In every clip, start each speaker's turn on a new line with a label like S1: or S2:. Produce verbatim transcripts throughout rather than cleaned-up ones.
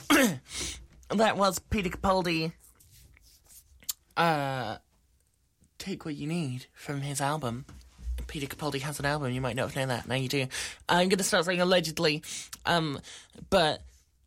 S1: that was Peter Capaldi, uh, Take What You Need from his album. Peter Capaldi has an album, you might not have known that, now you do. I'm going to start saying allegedly, um, but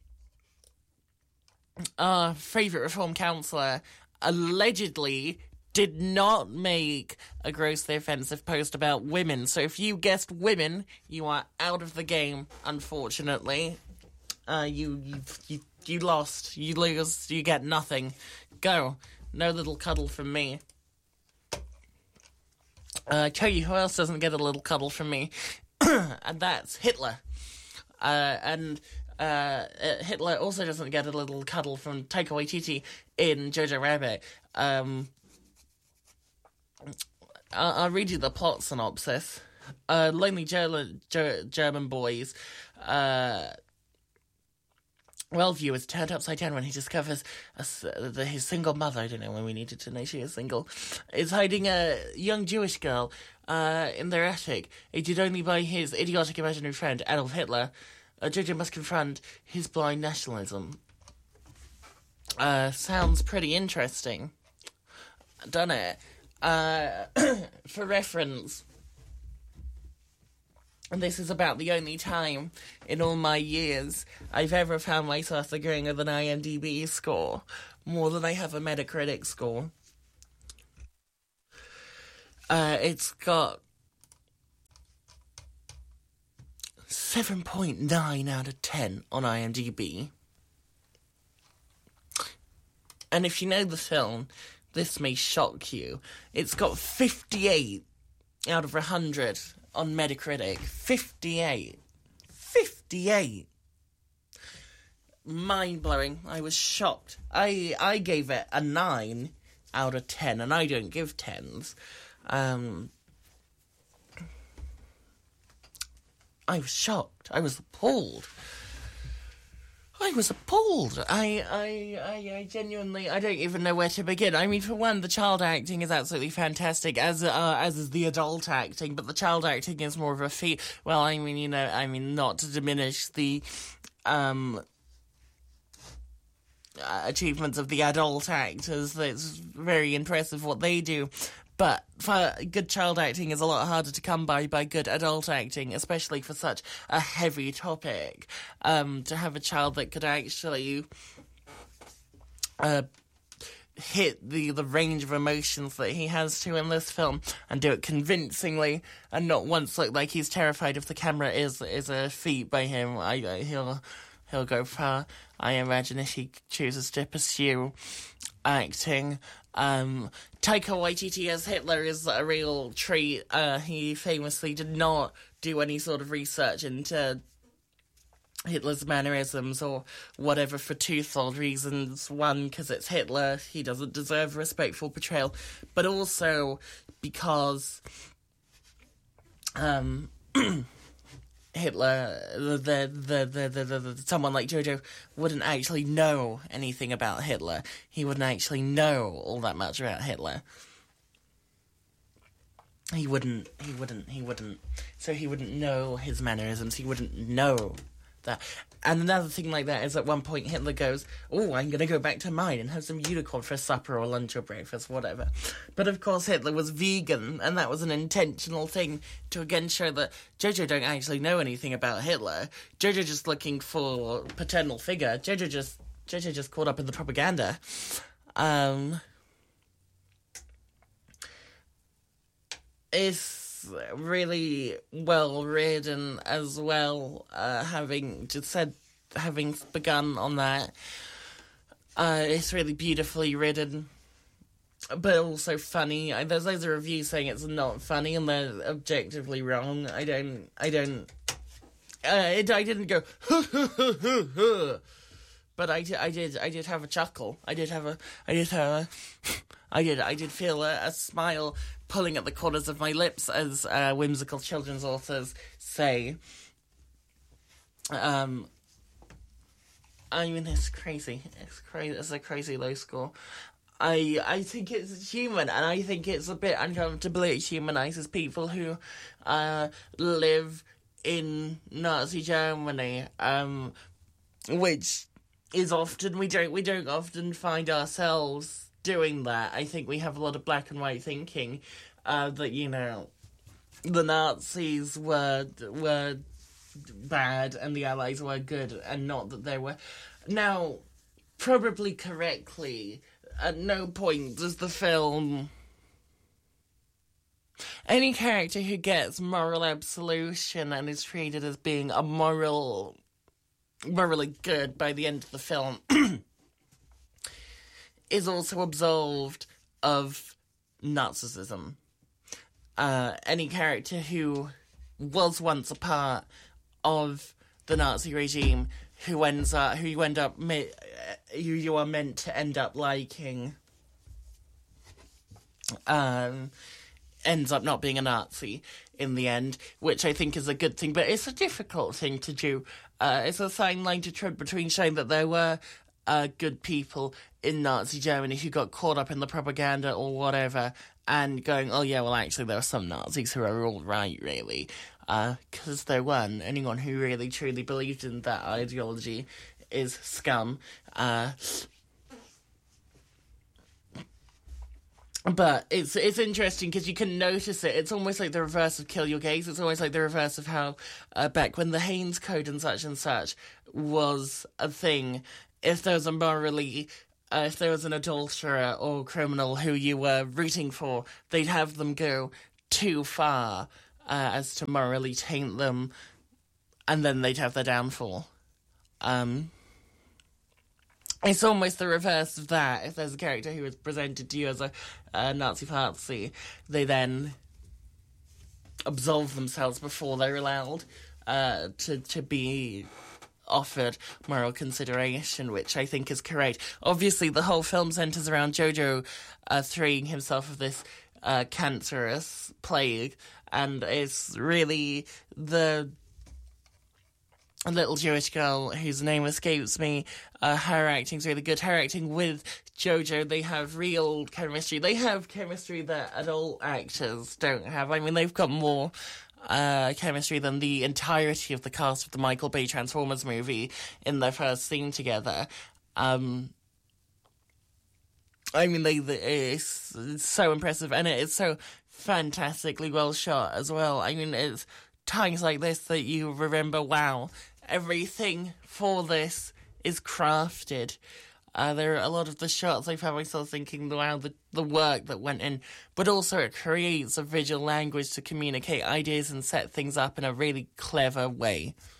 S1: our favourite reform counsellor allegedly did not make a grossly offensive post about women. So if you guessed women, you are out of the game, unfortunately. Uh, you, you, you, you lost. You lose. You get nothing. Go. No little cuddle from me. Uh, I tell you who else doesn't get a little cuddle from me, and that's Hitler. Uh, and uh, Hitler also doesn't get a little cuddle from Taika Waititi in Jojo Rabbit. Um, I'll, I'll read you the plot synopsis. Uh, lonely German, Ger- German boys, uh, well, view is turned upside down when he discovers a, the, his single mother, I don't know when we needed to know she is single, is hiding a young Jewish girl uh, in their attic, aided only by his idiotic imaginary friend, Adolf Hitler. Uh, Jojo must confront his blind nationalism. Uh, sounds pretty interesting. Done it. Uh, for reference, and this is about the only time in all my years I've ever found myself agreeing with an IMDb score more than I have a Metacritic score. Uh, it's got seven point nine out of ten on IMDb. And if you know the film, this may shock you. It's got fifty-eight out of one hundred on Metacritic. fifty-eight. fifty-eight. Mind-blowing. I was shocked. I I gave it a nine out of ten, and I don't give tens. Um, I was shocked. I was appalled. I was appalled. I, I, I, I genuinely, I don't even know where to begin. I mean, for one, the child acting is absolutely fantastic, as uh, as is the adult acting, but the child acting is more of a feat. Well, I mean, you know, I mean, not to diminish the um, uh, achievements of the adult actors. It's very impressive what they do. But for good child acting is a lot harder to come by by good adult acting, especially for such a heavy topic. Um, to have a child that could actually uh, hit the, the range of emotions that he has to in this film and do it convincingly and not once look like he's terrified if the camera is is a feat by him. I, I he'll he'll go far, I imagine, if he chooses to pursue acting. Um, Taika Waititi as Hitler is a real treat. Uh, he famously did not do any sort of research into Hitler's mannerisms or whatever for twofold reasons. One, because it's Hitler, he doesn't deserve a respectful portrayal, but also because um, Hitler, the the, the, the, the, the, the someone like Jojo wouldn't actually know anything about Hitler. He wouldn't actually know all that much about Hitler. He wouldn't, he wouldn't, he wouldn't. So he wouldn't know his mannerisms, he wouldn't know that. And another thing like that is at one point Hitler goes, oh, I'm going to go back to mine and have some unicorn for supper or lunch or breakfast, whatever. But of course Hitler was vegan, and that was an intentional thing to again show that Jojo don't actually know anything about Hitler. Jojo just looking for paternal figure. Jojo just, Jojo just caught up in the propaganda. Um... It's really well written as well, uh, having just said, having begun on that. Uh, it's really beautifully written, but also funny. I, there's loads of reviews saying it's not funny, and they're objectively wrong. I don't, I don't, uh, it, I didn't go, but I, I did, I did have a chuckle. I did have a, I did have a, I did, I did feel a, a smile pulling at the corners of my lips, as uh, whimsical children's authors say. Um, I mean, it's crazy. It's crazy. It's a crazy low score. I I think it's human, and I think it's a bit uncomfortable. It humanises people who uh, live in Nazi Germany, um, which is often we don't we don't often find ourselves doing that. I think we have a lot of black and white thinking uh, that, you know, the Nazis were were bad and the Allies were good, and not that they were. Now, probably correctly, at no point does the film... Any character who gets moral absolution and is treated as being a moral... morally good by the end of the film is also absolved of Nazism. Uh, any character who was once a part of the Nazi regime, who ends up, who you end up, who you are meant to end up liking, um, ends up not being a Nazi in the end, which I think is a good thing, but it's a difficult thing to do. Uh, it's a fine line to tread between showing that there were uh, good people in Nazi Germany who got caught up in the propaganda or whatever, and going, oh yeah, well actually there were some Nazis who are all right, really. Because uh, there weren't. Anyone who really truly believed in that ideology is scum. Uh, But it's it's interesting because you can notice it. It's almost like the reverse of Kill Your Gays. It's almost like the reverse of how uh, back when the Haines Code and such and such was a thing, if there was a morally, uh, if there was an adulterer or criminal who you were rooting for, they'd have them go too far uh, as to morally taint them, and then they'd have their downfall. Um... It's almost the reverse of that. If there's a character who is presented to you as a, a Nazi-Patsy, they then absolve themselves before they're allowed uh, to, to be offered moral consideration, which I think is correct. Obviously, the whole film centres around Jojo uh, freeing himself of this uh, cancerous plague, and it's really the... a little Jewish girl whose name escapes me. Uh, her acting's really good. Her acting with Jojo, they have real chemistry. They have chemistry that adult actors don't have. I mean, they've got more uh, chemistry than the entirety of the cast of the Michael Bay Transformers movie in their first scene together. Um, I mean, they, they it's, it's so impressive, and it's so fantastically well shot as well. I mean, it's times like this that you remember, wow, everything for this is crafted. Uh, there are a lot of the shots I found myself thinking, wow, the, the work that went in, but also it creates a visual language to communicate ideas and set things up in a really clever way.